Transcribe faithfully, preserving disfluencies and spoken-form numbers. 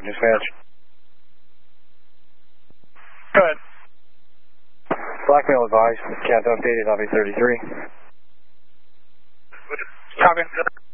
dispatch. Go ahead. Blackmail advised, cat updated, I'll be thirty-three. Copy.